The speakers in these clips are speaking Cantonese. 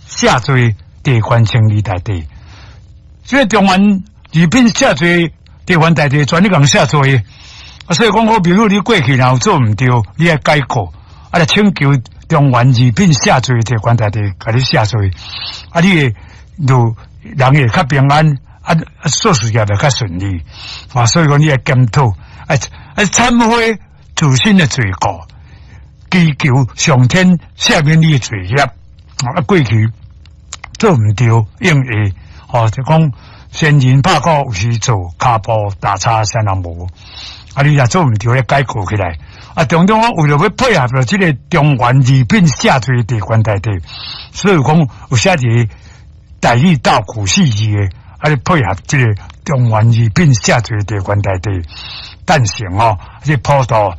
下罪地关清理大地。这个中原二品下罪地关大地，全力讲下罪。所以讲好，比如你过去然后做唔对，你要改过，来请求中原二品下罪地关大地，给你下罪，你就人也较平安，做事业就较顺利。所以讲你要检讨，忏悔自身的罪过，祈求上天赦免你的罪孽。过去做唔对，用会就讲先人拍鼓有时做，骹步打叉三人无。你若做唔对，要改过起来。中中为了要配合着这个中原二品下罪地关大地，所以讲有写一台语倒古四字的，你配合这个中原二品下罪地关大地诞生这普渡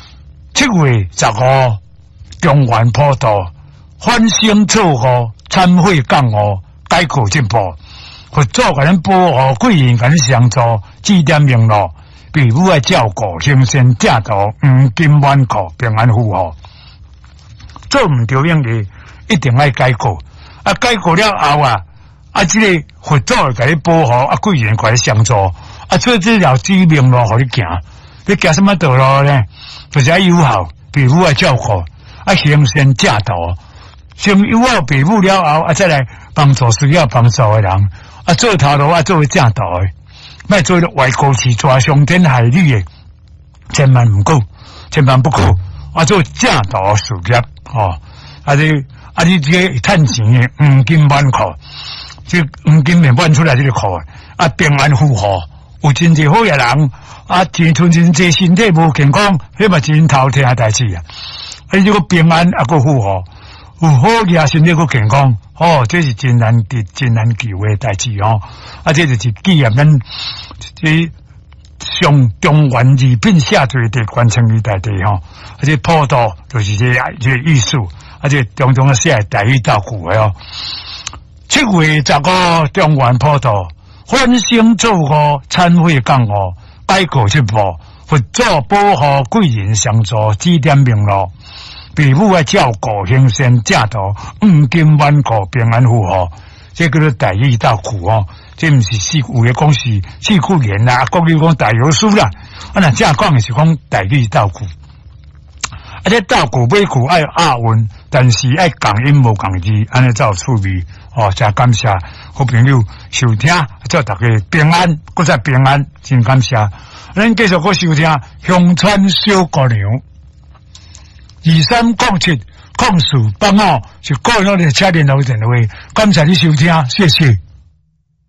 7月15，中原普渡翻身错误，忏悔降误，改过进步，佛祖给咱保护，贵人给咱相助，指点明路。父母爱照顾，行善正道，黄金万苦，平安富裕。做唔对样嘅，一定要改过。改过了后这个佛祖给你保护，贵人给你相助，做这条指明路给你行。你行什么道路呢？就是要友好，父母爱照顾，行善正道。先友好父母了后，再来帮助需要帮助的人。做头路做正道的。卖做外国是抓上天害理的，千万唔够，千万不够。做正道事业你这个赚钱的黄金万苦，这黄金面换出来这个苦平安富裕，有真济好嘅人钱存真济，身体无健康，迄嘛真头疼嘅代志这个平安个富裕，有好嘅身体个健康。这是真难得、真难求的代志这就是纪念咱这上中原二品下罪地关清理大地这普渡就是这艺术，这种种写台语倒句的7月15中原普渡，翻身做误，忏悔降误，改过进步，佛祖保护，贵人相助，指点明路。父母爱照顾，行善正道，黄金万苦，平安富裕。这叫做台语倒句这不是有的讲是四库言啦，国语讲大有书啦。那正讲的是讲台语倒句。这倒句尾句爱押韵，但是爱共音无共字，安尼才有趣味。真感谢好朋友收听，祝大家平安，搁再平安，真感谢。咱继续搁收听乡村小姑娘。2307控诉帮是个人的家庭老电话，感谢你收听，谢谢。